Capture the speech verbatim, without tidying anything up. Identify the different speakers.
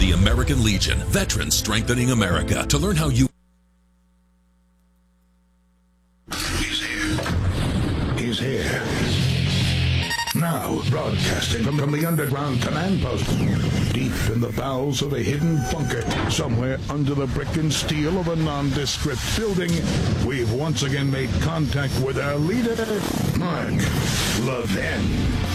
Speaker 1: The American Legion, veterans strengthening America. To learn how you...
Speaker 2: He's here. He's here. Now, broadcasting from, from the underground command post, deep in the bowels of a hidden bunker, somewhere under the brick and steel of a nondescript building, we've once again made contact with our leader, Mark Levin.